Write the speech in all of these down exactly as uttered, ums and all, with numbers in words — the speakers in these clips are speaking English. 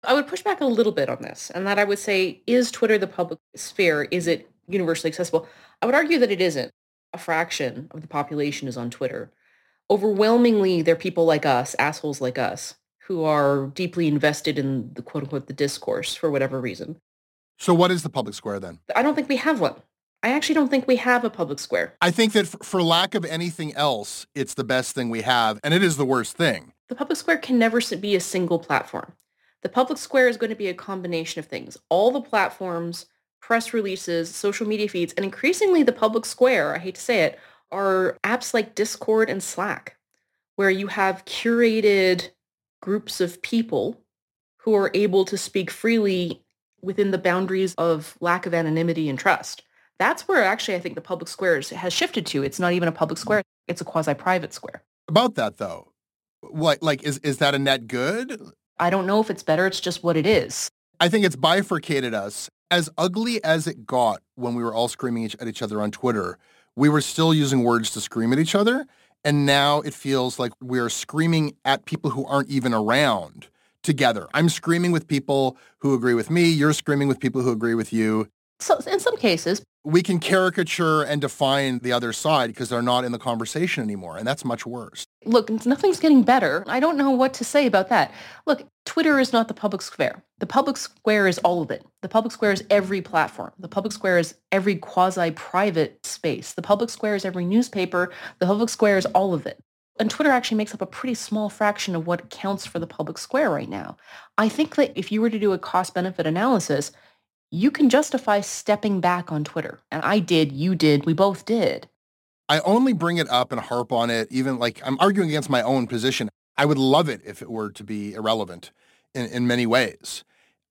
I would push back a little bit on this, and that I would say, is Twitter the public sphere? Is it universally accessible? I would argue that it isn't. A fraction of the population is on Twitter. Overwhelmingly, they're people like us, assholes like us, who are deeply invested in the quote unquote the discourse for whatever reason. So what is the public square then? I don't think we have one. I actually don't think we have a public square. I think that f- for lack of anything else, it's the best thing we have, and it is the worst thing. The public square can never s- be a single platform. The public square is going to be a combination of things. All the platforms, press releases, social media feeds, and increasingly the public square, I hate to say it, are apps like Discord and Slack, where you have curated groups of people who are able to speak freely within the boundaries of lack of anonymity and trust. That's where actually I think the public square is- has shifted to. It's not even a public square. It's a quasi-private square. About that though, what like is is that a net good? I don't know if it's better. It's just what it is. I think it's bifurcated us. As ugly as it got when we were all screaming each- at each other on Twitter, we were still using words to scream at each other. And now it feels like we're screaming at people who aren't even around together. I'm screaming with people who agree with me. You're screaming with people who agree with you. So in some cases, We can caricature and define the other side because they're not in the conversation anymore. And that's much worse. look, nothing's getting better. I don't know what to say about that. Look, Twitter is not the public square. The public square is all of it. The public square is every platform. The public square is every quasi-private space. The public square is every newspaper. The public square is all of it. And Twitter actually makes up a pretty small fraction of what counts for the public square right now. I think that if you were to do a cost-benefit analysis, you can justify stepping back on Twitter. And I did, you did, we both did. I only bring it up and harp on it, even like I'm arguing against my own position. I would love it if it were to be irrelevant in, in many ways.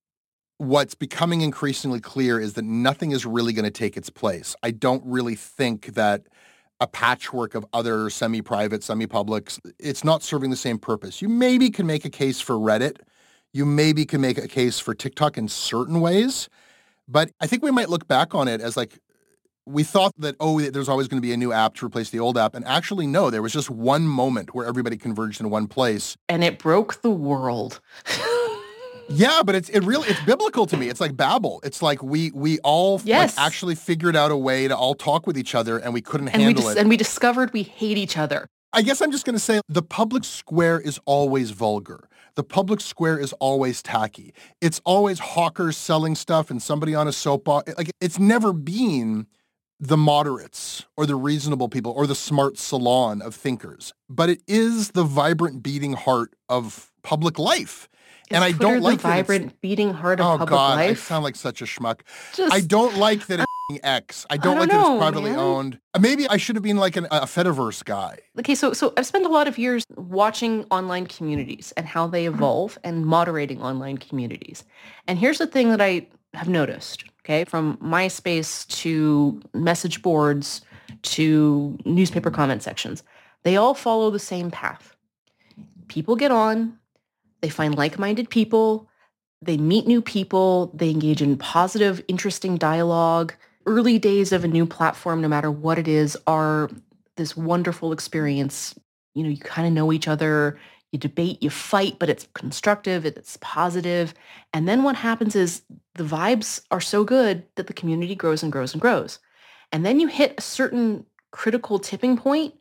What's becoming increasingly clear is that nothing is really going to take its place. I don't really think that a patchwork of other semi-private, semi-publics, it's not serving the same purpose. You maybe can make a case for Reddit. You maybe can make a case for TikTok in certain ways. But I think we might look back on it as like, we thought that, oh, there's always going to be a new app to replace the old app. And actually, no, there was just one moment where everybody converged in one place. And it broke the world. Yeah, but it's it really it's biblical to me. It's like Babel. It's like we we all Yes. like actually figured out a way to all talk with each other, and we couldn't And we, handle dis- it. and we discovered we hate each other. I guess I'm just going to say the public square is always vulgar. The public square is always tacky. It's always hawkers selling stuff and somebody on a soapbox. Like it's never been the moderates or the reasonable people or the smart salon of thinkers, but it is the vibrant beating heart of public life. Is and I Twitter don't like the that it's- vibrant beating heart of Oh public God, I life. sound like such a schmuck. Just, I don't like that it's X. I don't I like don't that know, it's privately man. owned. Maybe I should have been like an, a Fediverse guy. Okay, so so I've spent a lot of years watching online communities and how they evolve and moderating online communities. And here's the thing that I have noticed, okay, from MySpace to message boards to newspaper comment sections, they all follow the same path. People get on, they find like-minded people, they meet new people, they engage in positive, interesting dialogue. Early days of a new platform, no matter what it is, are this wonderful experience. You know, you kind of know each other, you debate, you fight, but it's constructive, it's positive. And then what happens is the vibes are so good that the community grows and grows and grows. And then you hit a certain critical tipping point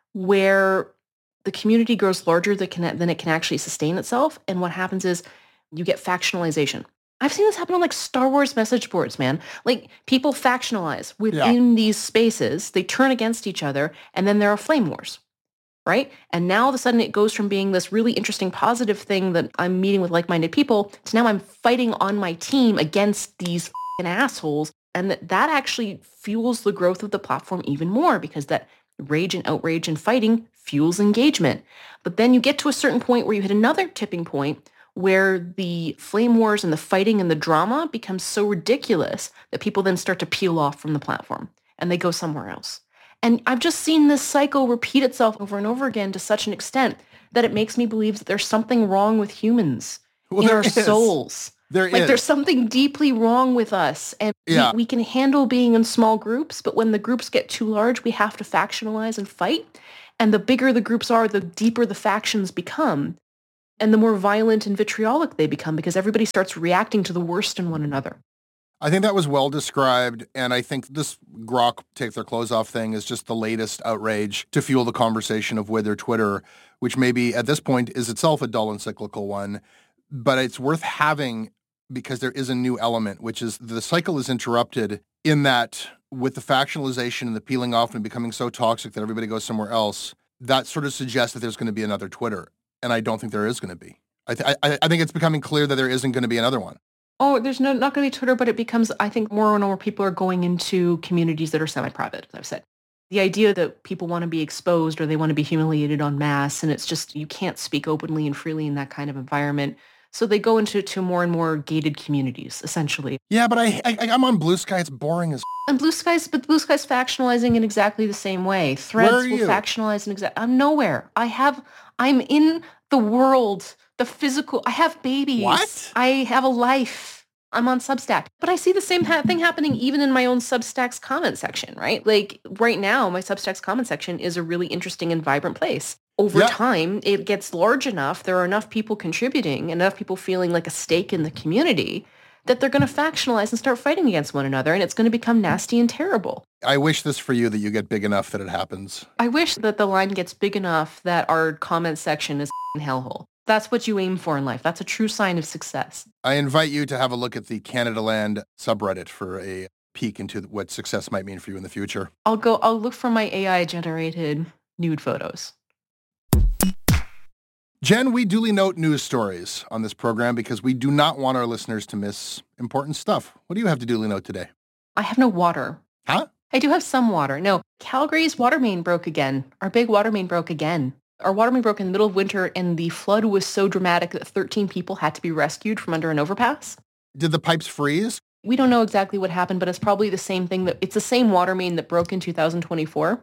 where the community grows larger than, can, than it can actually sustain itself. And what happens is you get factionalization. I've seen this happen on like Star Wars message boards, man. Like people factionalize within these spaces. They turn against each other, and then there are flame wars, right? And now all of a sudden it goes from being this really interesting, positive thing that I'm meeting with like-minded people to now I'm fighting on my team against these f***ing assholes. And that, that actually fuels the growth of the platform even more because that rage and outrage and fighting fuels engagement. But then you get to a certain point where you hit another tipping point where the flame wars and the fighting and the drama becomes so ridiculous that people then start to peel off from the platform and they go somewhere else. And I've just seen this cycle repeat itself over and over again to such an extent that it makes me believe that there's something wrong with humans Well, in there our is. souls. There Like is. there's something deeply wrong with us. And Yeah. we, we can handle being in small groups, but when the groups get too large, we have to factionalize and fight. And the bigger the groups are, the deeper the factions become. And the more violent and vitriolic they become because everybody starts reacting to the worst in one another. I think that was well described, and I think this Grok take their clothes off thing is just the latest outrage to fuel the conversation of whether Twitter, which maybe at this point is itself a dull and cyclical one, but it's worth having because there is a new element, which is the cycle is interrupted in that with the factionalization and the peeling off and becoming so toxic that everybody goes somewhere else, that sort of suggests that there's going to be another Twitter, and I don't think there is going to be. I, th- I, I think it's becoming clear that there isn't going to be another one. Oh, there's no not going to be Twitter, but it becomes, I think, more and more people are going into communities that are semi-private, as I've said. The idea that people want to be exposed or they want to be humiliated en masse, and it's just, you can't speak openly and freely in that kind of environment. So they go into to more and more gated communities, essentially. Yeah, but I, I, I'm on Blue Sky. It's boring as And Blue Sky's, but Blue Sky's factionalizing in exactly the same way. Threads Where are will you? factionalize in exact. I'm nowhere. I have, I'm in the world, the physical. I have babies. What? I have a life. I'm on Substack. But I see the same ha- thing happening even in my own Substack's comment section, right? Like right now, my Substack's comment section is a really interesting and vibrant place. Over Yep. time, it gets large enough, there are enough people contributing, enough people feeling like a stake in the community that they're going to factionalize and start fighting against one another, and it's going to become nasty and terrible. I wish this for you, that you get big enough that it happens. I wish that the line gets big enough that our comment section is a hellhole. That's what you aim for in life. That's a true sign of success. I invite you to have a look at the Canada Land subreddit for a peek into what success might mean for you in the future. I'll go, I'll look for my A I-generated nude photos. Jen, we duly note news stories on this program because we do not want our listeners to miss important stuff. What do you have to duly note today? I have no water. Huh? I do have some water. No, Calgary's water main broke again. Our big water main broke again. Our water main broke in the middle of winter, and the flood was so dramatic that thirteen people had to be rescued from under an overpass. Did the pipes freeze? We don't know exactly what happened, but it's probably the same thing. That it's the same water main that broke in two thousand twenty-four.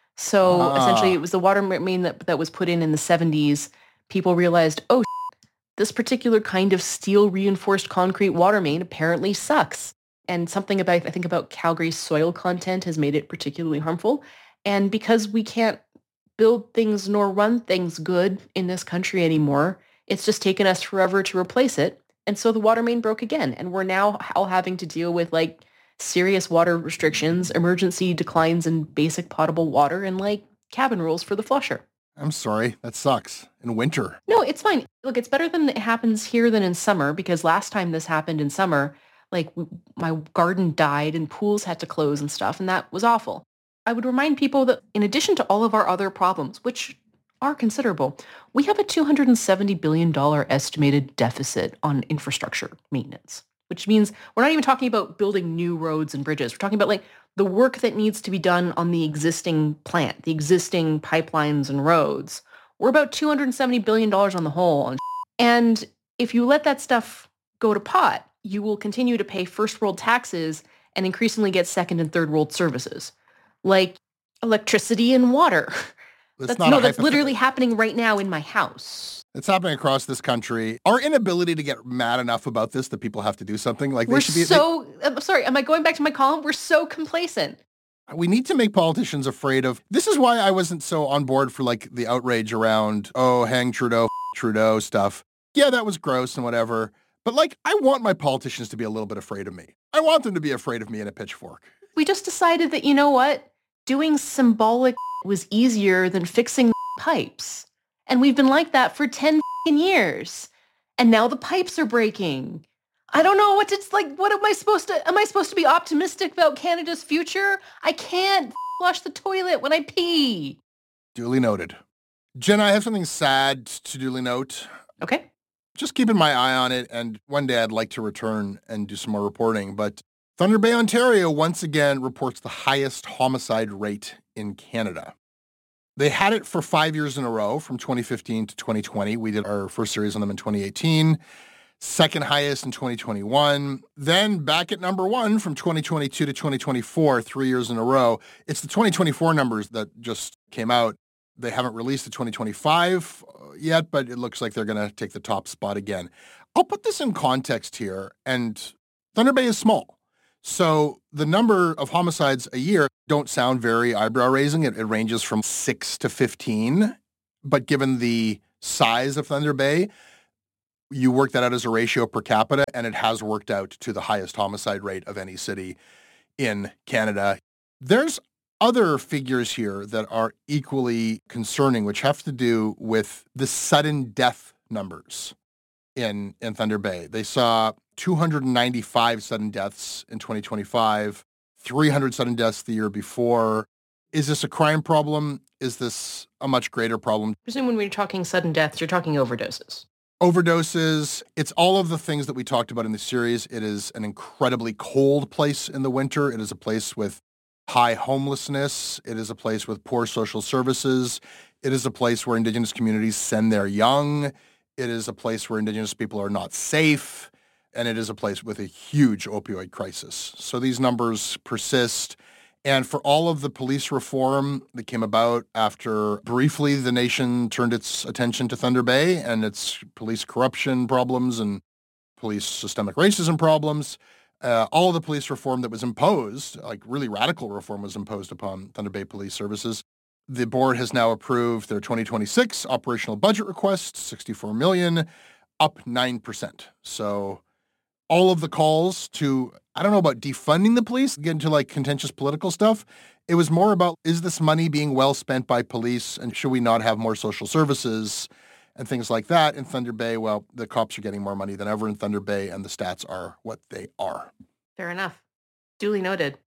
So Ah. essentially, it was the water main that, that was put in in the seventies. People realized, oh, this particular kind of steel reinforced concrete water main apparently sucks. And something about, I think about Calgary's soil content has made it particularly harmful. And because we can't build things nor run things good in this country anymore, it's just taken us forever to replace it. And so the water main broke again. And we're now all having to deal with like serious water restrictions, emergency declines in basic potable water, and like cabin rules for the flusher. I'm sorry. That sucks. In winter. No, it's fine. Look, it's better than it happens here than in summer, because last time this happened in summer, like w- my garden died and pools had to close and stuff, and that was awful. I would remind people that in addition to all of our other problems, which are considerable, we have a two hundred seventy billion dollars estimated deficit on infrastructure maintenance, which means we're not even talking about building new roads and bridges. We're talking about like the work that needs to be done on the existing plant, the existing pipelines and roads. We're about two hundred seventy billion dollars on the whole. On and if you let that stuff go to pot, you will continue to pay first world taxes and increasingly get second and third world services, like electricity and water. That's That's, not no, a that's hypothet- literally happening right now in my house. It's happening across this country. Our inability to get mad enough about this that people have to do something like We're they should be. so, I'm sorry, am I going back to my column? We're so complacent. they- we need to make politicians afraid of. This is why I wasn't so on board for like the outrage around, oh, hang Trudeau, f- Trudeau stuff. Yeah, that was gross and whatever. But like, I want my politicians to be a little bit afraid of me. I want them to be afraid of me in a pitchfork. We just decided that, you know what? Doing symbolic was easier than fixing pipes. And we've been like that for ten years. And now the pipes are breaking. I don't know what it's like. What am I supposed to, am I supposed to be optimistic about Canada's future? I can't flush the toilet when I pee. Duly noted. Jen, I have something sad to duly note. Okay. Just keeping my eye on it, and one day I'd like to return and do some more reporting. But Thunder Bay, Ontario, once again reports the highest homicide rate in Canada. They had it for five years in a row, from twenty fifteen to twenty twenty. We did our first series on them in twenty eighteen. Second highest in twenty twenty-one. Then back at number one from twenty twenty-two to twenty twenty-four, three years in a row. It's the twenty twenty-four numbers that just came out. They haven't released the twenty twenty-five yet, but it looks like they're going to take the top spot again. I'll put this in context here, and Thunder Bay is small. So the number of homicides a year don't sound very eyebrow-raising. It, it ranges from six to fifteen. But given the size of Thunder Bay, you work that out as a ratio per capita, and it has worked out to the highest homicide rate of any city in Canada. There's other figures here that are equally concerning, which have to do with the sudden death numbers in, in Thunder Bay. They saw two hundred ninety-five sudden deaths in twenty twenty-five, three hundred sudden deaths the year before. Is this a crime problem? Is this a much greater problem? I presume when we're talking sudden deaths, you're talking overdoses. Overdoses. It's all of the things that we talked about in the series. It is an incredibly cold place in the winter. It is a place with high homelessness. It is a place with poor social services. It is a place where Indigenous communities send their young. It is a place where Indigenous people are not safe. And it is a place with a huge opioid crisis. So these numbers persist. And for all of the police reform that came about after briefly the nation turned its attention to Thunder Bay and its police corruption problems and police systemic racism problems, Uh, all of the police reform that was imposed, like really radical reform was imposed upon Thunder Bay Police Services. The board has now approved their twenty twenty-six operational budget request, sixty-four million dollars, up nine percent. So all of the calls to, I don't know about defunding the police, get into like contentious political stuff. It was more about, is this money being well spent by police and should we not have more social services and things like that. In Thunder Bay, well, the cops are getting more money than ever in Thunder Bay, and the stats are what they are. Fair enough. Duly noted.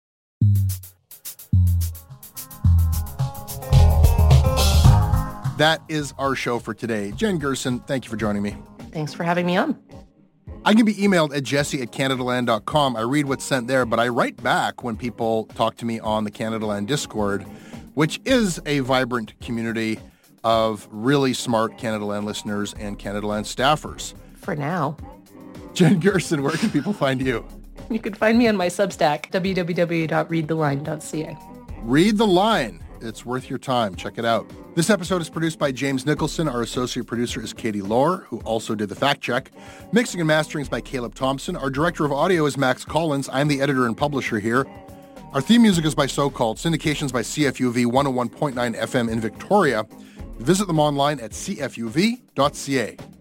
That is our show for today. Jen Gerson, thank you for joining me. Thanks for having me on. I can be emailed at jesse at canadaland dot com. I read what's sent there, but I write back when people talk to me on the Canadaland Discord, which is a vibrant community of really smart Canadaland listeners and Canadaland staffers. For now. Jen Gerson, where can people find you? You can find me on my Substack, w w w dot read the line dot c a. Read the Line. It's worth your time. Check it out. This episode is produced by James Nicholson. Our associate producer is Katie Lohr, who also did the fact check. Mixing and mastering is by Caleb Thompson. Our director of audio is Max Collins. I'm the editor and publisher here. Our theme music is by So Called. Syndications by C F U V one oh one point nine F M in Victoria. Visit them online at c f u v dot c a.